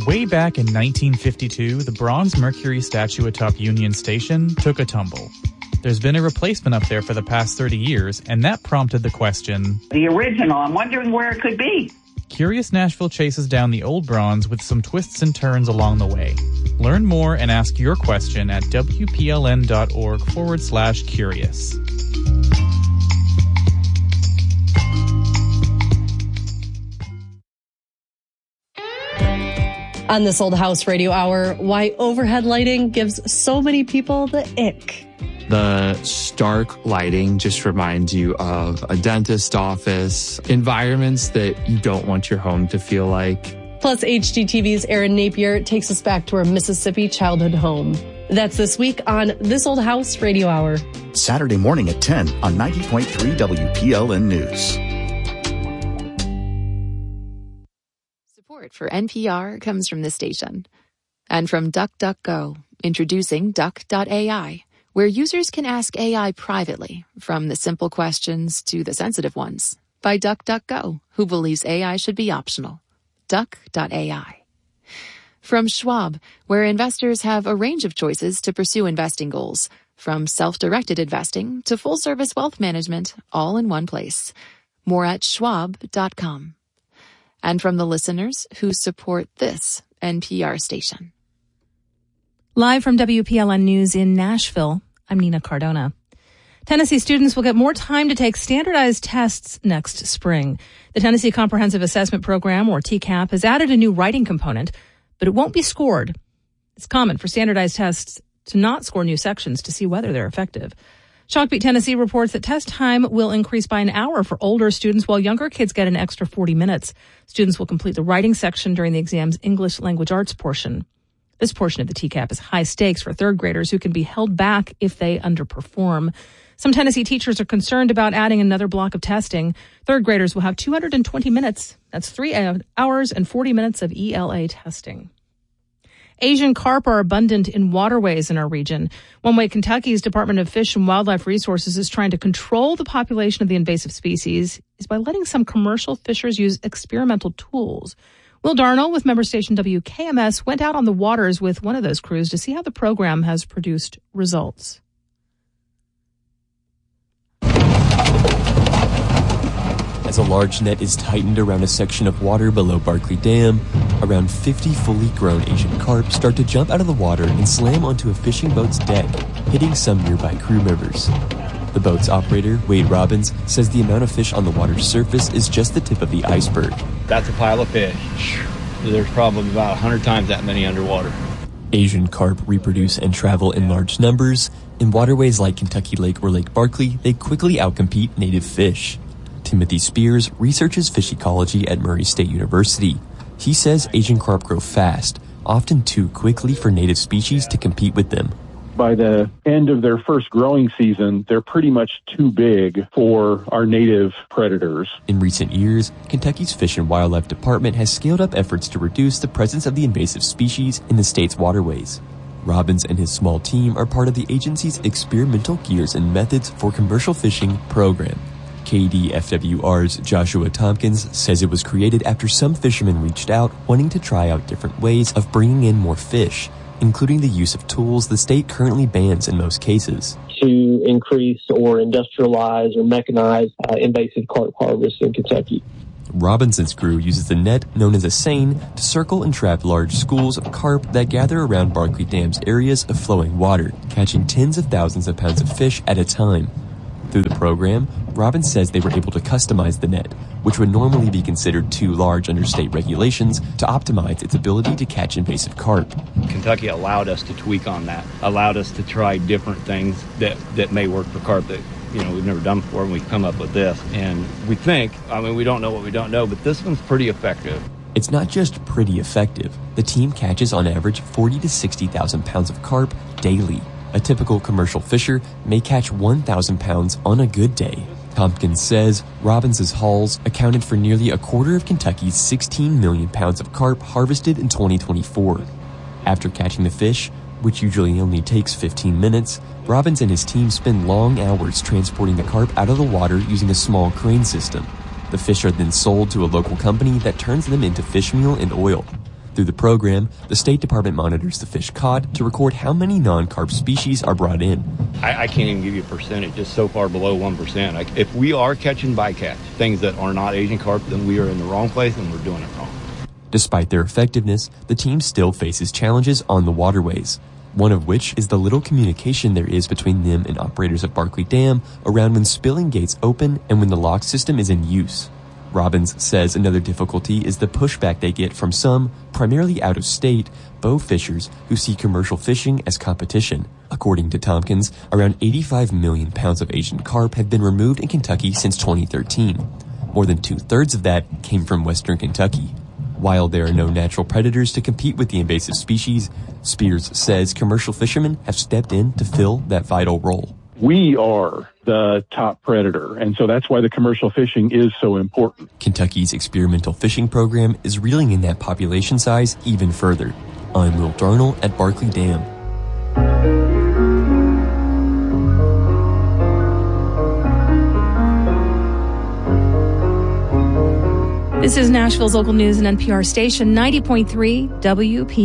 Way back in 1952, the bronze Mercury statue atop Union Station took a tumble. There's been a replacement up there for the past 30 years, and that prompted the question, the original, I'm wondering where it could be. Curious Nashville chases down the old bronze with some twists and turns along the way. Learn more and ask your question at wpln.org/curious. On this Old House Radio Hour, why overhead lighting gives so many people the ick. The stark lighting just reminds you of a dentist office, environments that you don't want your home to feel like. Plus, HGTV's Aaron Napier takes us back to her Mississippi childhood home. That's this week on This Old House Radio Hour. Saturday morning at 10 on 90.3 WPLN News. Support for NPR comes from this station. And from DuckDuckGo, introducing Duck.ai, where users can ask AI privately, from the simple questions to the sensitive ones, by DuckDuckGo, who believes AI should be optional. Duck.ai. From Schwab, where investors have a range of choices to pursue investing goals, from self-directed investing to full-service wealth management, all in one place. More at schwab.com. And from the listeners who support this NPR station. Live from WPLN News in Nashville, I'm Nina Cardona. Tennessee students will get more time to take standardized tests next spring. The Tennessee Comprehensive Assessment Program, or TCAP, has added a new writing component, but it won't be scored. It's common for standardized tests to not score new sections to see whether they're effective. Chalkbeat Tennessee reports that test time will increase by an hour for older students, while younger kids get an extra 40 minutes. Students will complete the writing section during the exam's English language arts portion. This portion of the TCAP is high stakes for third graders who can be held back if they underperform. Some Tennessee teachers are concerned about adding another block of testing. Third graders will have 220 minutes. That's 3 hours and 40 minutes of ELA testing. Asian carp are abundant in waterways in our region. One way Kentucky's Department of Fish and Wildlife Resources is trying to control the population of the invasive species is by letting some commercial fishers use experimental tools. Will Darnell with member station WKMS went out on the waters with one of those crews to see how the program has produced results. As a large net is tightened around a section of water below Barkley Dam, around 50 fully grown Asian carp start to jump out of the water and slam onto a fishing boat's deck, hitting some nearby crew members. The boat's operator, Wade Robbins, says the amount of fish on the water's surface is just the tip of the iceberg. That's a pile of fish. There's probably about 100 times that many underwater. Asian carp reproduce and travel in large numbers. In waterways like Kentucky Lake or Lake Barkley, they quickly outcompete native fish. Timothy Spears researches fish ecology at Murray State University. He says Asian carp grow fast, often too quickly for native species to compete with them. By the end of their first growing season, they're pretty much too big for our native predators. In recent years, Kentucky's Fish and Wildlife Department has scaled up efforts to reduce the presence of the invasive species in the state's waterways. Robbins and his small team are part of the agency's Experimental Gears and Methods for Commercial Fishing program. KDFWR's Joshua Tompkins says it was created after some fishermen reached out wanting to try out different ways of bringing in more fish, including the use of tools the state currently bans in most cases. To increase or industrialize or mechanize invasive carp harvest in Kentucky. Robinson's crew uses the net known as a seine to circle and trap large schools of carp that gather around Barkley Dam's areas of flowing water, catching tens of thousands of pounds of fish at a time. Through the program, Robbins says they were able to customize the net, which would normally be considered too large under state regulations, to optimize its ability to catch invasive carp. Kentucky allowed us to tweak on that, allowed us to try different things that may work for carp that we've never done before, and we've come up with this. And we think, we don't know what we don't know, but this one's pretty effective. It's not just pretty effective. The team catches on average 40 to 60,000 pounds of carp daily. A typical commercial fisher may catch 1,000 pounds on a good day. Tompkins says Robbins' hauls accounted for nearly a quarter of Kentucky's 16 million pounds of carp harvested in 2024. After catching the fish, which usually only takes 15 minutes, Robbins and his team spend long hours transporting the carp out of the water using a small crane system. The fish are then sold to a local company that turns them into fish meal and oil. Through the program, the State Department monitors the fish caught to record how many non-carp species are brought in. I can't even give you a percentage. It's so far below 1%. If we are catching bycatch, things that are not Asian carp, then we are in the wrong place and we're doing it wrong. Despite their effectiveness, the team still faces challenges on the waterways, one of which is the little communication there is between them and operators at Barkley Dam around when spilling gates open and when the lock system is in use. Robbins says another difficulty is the pushback they get from some, primarily out-of-state, bow fishers who see commercial fishing as competition. According to Tompkins, around 85 million pounds of Asian carp have been removed in Kentucky since 2013. More than two-thirds of that came from western Kentucky. While there are no natural predators to compete with the invasive species, Spears says commercial fishermen have stepped in to fill that vital role. We are the top predator, and so that's why the commercial fishing is so important. Kentucky's experimental fishing program is reeling in that population size even further. I'm Will Darnell at Barkley Dam. This is Nashville's local news and NPR station 90.3 WP.